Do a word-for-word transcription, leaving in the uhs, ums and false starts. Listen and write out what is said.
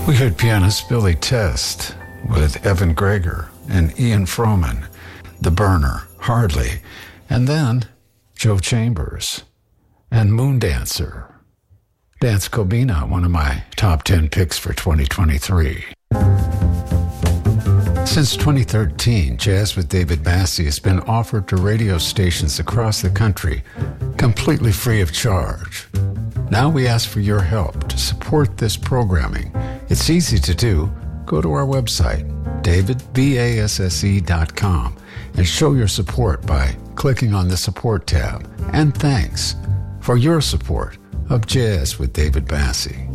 We heard pianist Billy Test with Evan Greger and Ian Froman, The Burner, Hardly, and then Joe Chambers and Moondancer. Dance Kobina, one of my top ten picks for twenty twenty-three. Since twenty thirteen, Jazz with David Massey has been offered to radio stations across the country completely free of charge. Now we ask for your help to support this programming. It's easy to do. Go to our website, david basse dot com, and show your support by clicking on the support tab. And thanks for your support of Jazz with David Massey.